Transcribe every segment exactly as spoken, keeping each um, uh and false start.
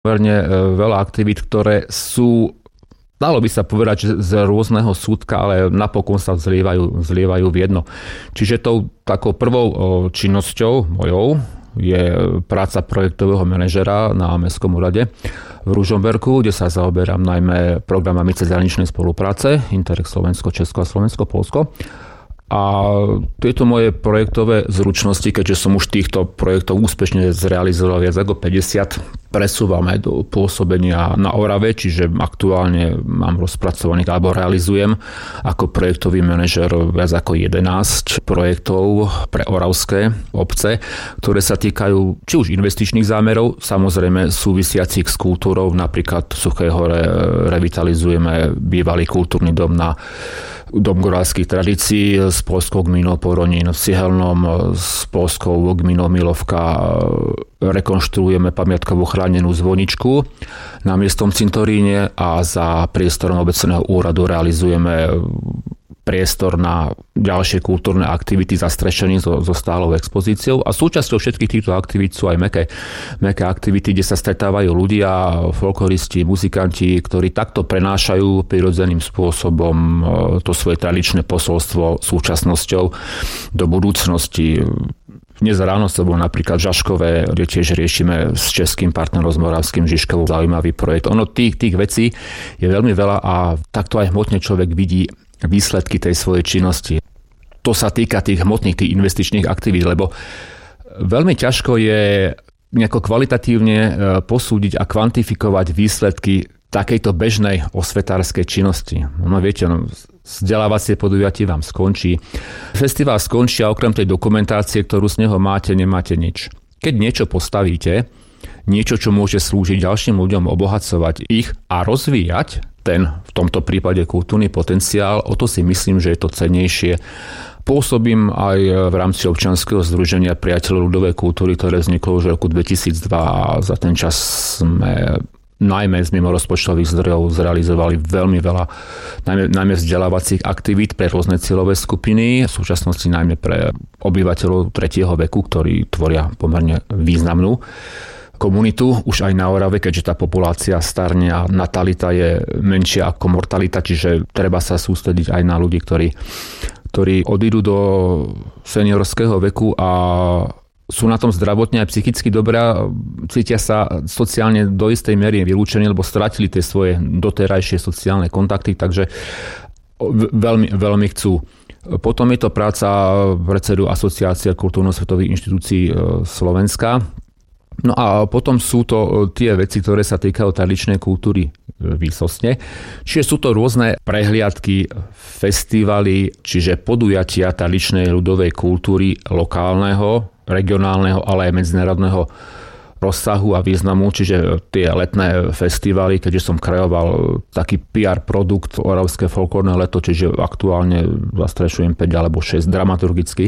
Verne veľa aktivít, ktoré sú, dalo by sa povedať, že z rôzneho súdka, ale napokon sa zlievajú, zlievajú v jedno. Čiže tou takou prvou činnosťou mojou je práca projektového manažera na Mestskom úrade v Ružomberku, kde sa zaoberám najmä programami cezhraničnej spolupráce Interreg Slovensko, Česko a Slovensko, Poľsko. A tieto moje projektové zručnosti, keďže som už týchto projektov úspešne zrealizoval viac ako päťdesiat, presúvame do pôsobenia na Orave, čiže aktuálne mám rozpracovaných alebo realizujem ako projektový manažer viac ako jedenásť projektov pre oravské obce, ktoré sa týkajú či už investičných zámerov, samozrejme súvisiacich s kultúrou, napríklad v Suchej Hore revitalizujeme bývalý kultúrny dom na Dom gorálskych tradícií s poľskou gminou Poronín, v Cihelnom s poľskou gminou Milovka rekonštruujeme pamiatkovú chránenú zvoničku na miestnom cintoríne a za priestorom obecného úradu realizujeme priestor na ďalšie kultúrne aktivity zastrešený so, so stálou expozíciou a súčasťou všetkých týchto aktivít sú aj mäkké, mäkké aktivity, kde sa stretávajú ľudia, folkloristi, muzikanti, ktorí takto prenášajú prirodzeným spôsobom to svoje tradičné posolstvo súčasnosťou do budúcnosti. Dnes ráno sa bol napríklad Žaškové, kde tiež riešime s českým partnerom z Moravským Žižkovou zaujímavý projekt. Ono tých, tých vecí je veľmi veľa a takto aj hmotne človek vidí výsledky tej svojej činnosti. To sa týka tých hmotných, tých investičných aktivít, lebo veľmi ťažko je nejako kvalitatívne posúdiť a kvantifikovať výsledky takejto bežnej osvetárskej činnosti. No viete, no, vzdelávacie podujatie vám skončí. Festival skončí a okrem tej dokumentácie, ktorú z neho máte, nemáte nič. Keď niečo postavíte, niečo, čo môže slúžiť ďalším ľuďom, obohacovať ich a rozvíjať ten, v tomto prípade kultúrny potenciál, o to si myslím, že je to cennejšie. Pôsobím aj v rámci občianskeho združenia Priateľov ľudovej kultúry, ktoré vzniklo už v roku dvetisícdva a za ten čas sme najmä z mimorozpočtových zdrojov zrealizovali veľmi veľa najmä, najmä vzdelávacích aktivít pre rôzne cieľové skupiny, v súčasnosti najmä pre obyvateľov tretieho veku, ktorí tvoria pomerne významnú komunitu už aj na Orave, keďže tá populácia starne a natalita je menšia ako mortalita, čiže treba sa sústrediť aj na ľudí, ktorí, ktorí odídu do seniorského veku a sú na tom zdravotne aj psychicky dobré a cítia sa sociálne do istej miery vylúčení, lebo stratili tie svoje doterajšie sociálne kontakty, takže veľmi, veľmi chcú. Potom je to práca predsedu Asociácie kultúrno-svetových inštitúcií Slovenska. No a potom sú to tie veci, ktoré sa týkajú tradičnej kultúry výsostne. Čiže sú to rôzne prehliadky, festivaly, čiže podujatia tradičnej ľudovej kultúry lokálneho, regionálneho, ale aj medzinárodného rozsahu a významu, čiže tie letné festivaly, keďže som kreoval taký pé er produkt Oravské folklórne leto, čiže aktuálne zastrešujem päť alebo šesť dramaturgicky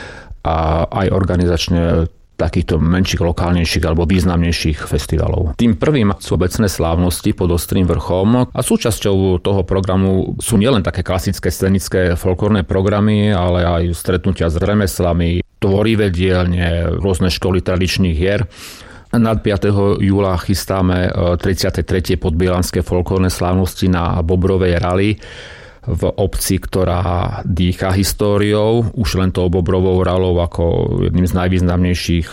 a aj organizačne takýchto menších, lokálnejších alebo významnejších festivalov. Tým prvým sú obecné slávnosti pod Ostrým vrchom a súčasťou toho programu sú nielen také klasické scenické folklórne programy, ale aj stretnutia s remeslami, tvorivé dielne, rôzne školy tradičných hier. Na piateho júla chystáme tridsiate tretie podbielanské folklórne slávnosti na Bobrovej rali v obci, ktorá dýcha históriou, už len tou Bobrovou ralou ako jedným z najvýznamnejších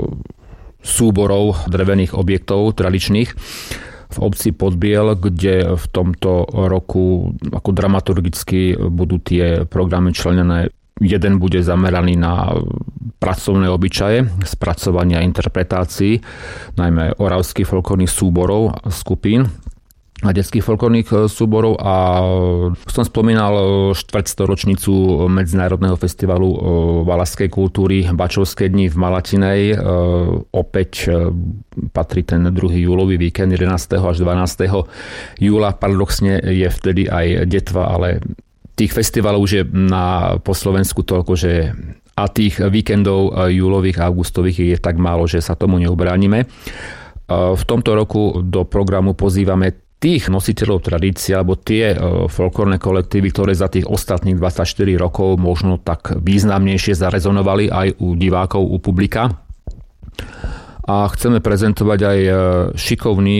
súborov drevených objektov tradičných v obci Podbiel, kde v tomto roku ako dramaturgicky budú tie programy členené. Jeden bude zameraný na pracovné obyčaje, spracovanie a interpretácií, najmä oravských folklórnych súborov a skupín a detských folklórnych súborov a som spomínal štvrťstoročnicu Medzinárodného festivalu valašskej kultúry Bačovské dni v Malatinej. Opäť patrí ten druhý júlový víkend jedenásteho až dvanásteho júla. Paradoxne je vtedy aj detva, ale tých festivalov už je na, po Slovensku toľko, že a tých víkendov júlových a augustových je tak málo, že sa tomu neubránime. V tomto roku do programu pozývame tých nositeľov tradície, alebo tie folklórne kolektívy, ktoré za tých ostatných dvadsaťštyri rokov možno tak významnejšie zarezonovali aj u divákov, u publika. a chceme prezentovať aj šikovných